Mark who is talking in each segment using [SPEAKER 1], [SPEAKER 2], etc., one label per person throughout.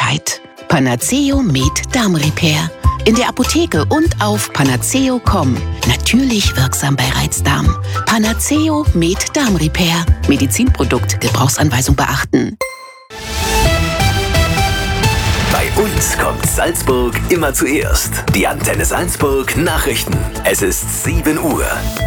[SPEAKER 1] Sicherheit. Panaceo Med Darmrepair. In der Apotheke und auf panaceo.com. Natürlich wirksam bei Reizdarm. Panaceo Med Darmrepair. Medizinprodukt. Gebrauchsanweisung beachten.
[SPEAKER 2] Bei uns kommt Salzburg immer zuerst. Die Antenne Salzburg Nachrichten. Es ist 7 Uhr.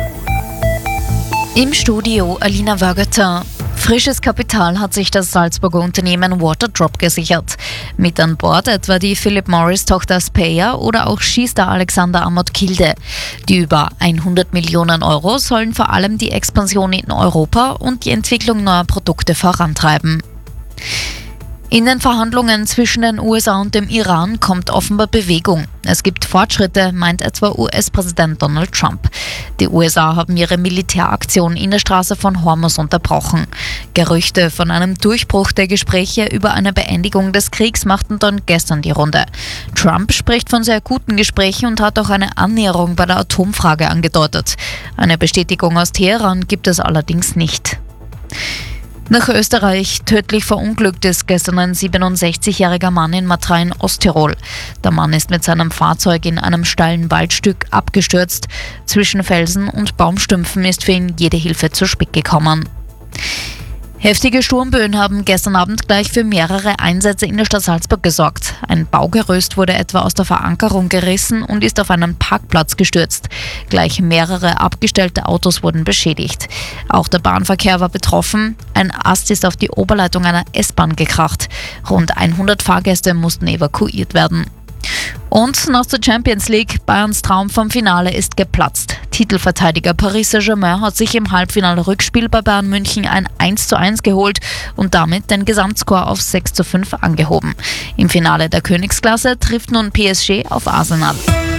[SPEAKER 3] Im Studio Alina Wögerter. Frisches Kapital hat sich das Salzburger Unternehmen Waterdrop gesichert. Mit an Bord etwa die Philip Morris-Tochter Speyer oder auch Skistar Alexander Amott Kilde. Die über 100 Millionen Euro sollen vor allem die Expansion in Europa und die Entwicklung neuer Produkte vorantreiben. In den Verhandlungen zwischen den USA und dem Iran kommt offenbar Bewegung. Es gibt Fortschritte, meint etwa US-Präsident Donald Trump. Die USA haben ihre Militäraktion in der Straße von Hormuz unterbrochen. Gerüchte von einem Durchbruch der Gespräche über eine Beendigung des Kriegs machten dann gestern die Runde. Trump spricht von sehr guten Gesprächen und hat auch eine Annäherung bei der Atomfrage angedeutet. Eine Bestätigung aus Teheran gibt es allerdings nicht. Nach Österreich. Tödlich verunglückt ist gestern ein 67-jähriger Mann in Matrain, Osttirol. Der Mann ist mit seinem Fahrzeug in einem steilen Waldstück abgestürzt. Zwischen Felsen und Baumstümpfen ist für ihn jede Hilfe zu spät gekommen. Heftige Sturmböen haben gestern Abend gleich für mehrere Einsätze in der Stadt Salzburg gesorgt. Ein Baugerüst wurde etwa aus der Verankerung gerissen und ist auf einen Parkplatz gestürzt. Gleich mehrere abgestellte Autos wurden beschädigt. Auch der Bahnverkehr war betroffen. Ein Ast ist auf die Oberleitung einer S-Bahn gekracht. Rund 100 Fahrgäste mussten evakuiert werden. Und nach der Champions League, Bayerns Traum vom Finale ist geplatzt. Titelverteidiger Paris Saint-Germain hat sich im Halbfinale-Rückspiel bei Bayern München ein 1:1 geholt und damit den Gesamtscore auf 6:5 angehoben. Im Finale der Königsklasse trifft nun PSG auf Arsenal.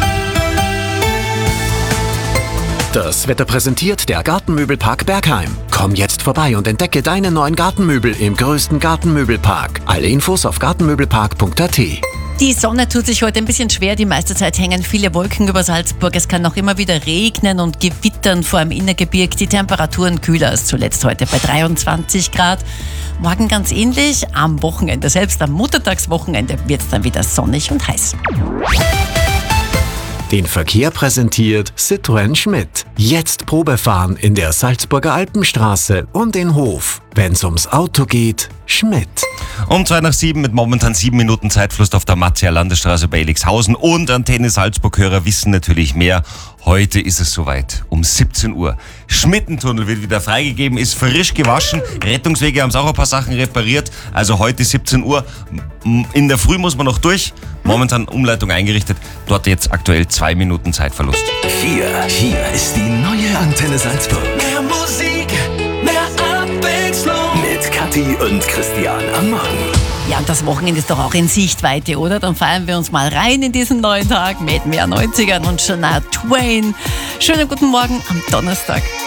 [SPEAKER 2] Das Wetter präsentiert der Gartenmöbelpark Bergheim. Komm jetzt vorbei und entdecke deine neuen Gartenmöbel im größten Gartenmöbelpark. Alle Infos auf gartenmöbelpark.at.
[SPEAKER 4] Die Sonne tut sich heute ein bisschen schwer. Die meiste Zeit hängen viele Wolken über Salzburg. Es kann noch immer wieder regnen und gewittern vor dem Innergebirg. Die Temperaturen kühler als zuletzt heute bei 23 Grad. Morgen ganz ähnlich. Am Wochenende, selbst am Muttertagswochenende, wird es dann wieder sonnig und heiß.
[SPEAKER 2] Den Verkehr präsentiert Citroën Schmidt. Jetzt Probefahren in der Salzburger Alpenstraße und in Hof. Wenn's ums Auto geht, Schmidt.
[SPEAKER 5] Um 6:02 mit momentan 7 Minuten Zeitfluss auf der Matzier Landesstraße bei Elixhausen. Und Antenne Salzburg-Hörer wissen natürlich mehr. Heute ist es soweit, um 17 Uhr. Schmittentunnel wird wieder freigegeben, ist frisch gewaschen. Rettungswege haben auch ein paar Sachen repariert. Also heute 17 Uhr. In der Früh muss man noch durch. Momentan Umleitung eingerichtet. Dort jetzt aktuell 2 Minuten Zeitverlust.
[SPEAKER 2] Hier ist die neue Antenne Salzburg.
[SPEAKER 6] Mehr Musik, mehr Abwechslung.
[SPEAKER 2] Mit Kathi und Christian am Morgen.
[SPEAKER 4] Ja, und das Wochenende ist doch auch in Sichtweite, oder? Dann feiern wir uns mal rein in diesen neuen Tag mit mehr 90ern und Shania Twain. Schönen guten Morgen am Donnerstag.